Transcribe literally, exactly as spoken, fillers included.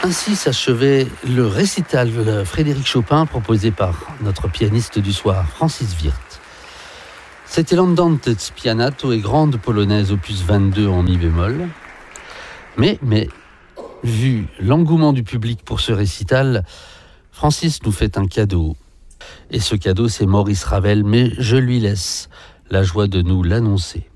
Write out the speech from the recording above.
Ainsi s'achevait le récital de Frédéric Chopin proposé par notre pianiste du soir, Francis Wirth. C'était l'Andante Spianato et grande polonaise opus vingt-deux en mi bémol. Mais, mais, vu l'engouement du public pour ce récital, Francis nous fait un cadeau. Et ce cadeau, c'est Maurice Ravel, mais je lui laisse la joie de nous l'annoncer.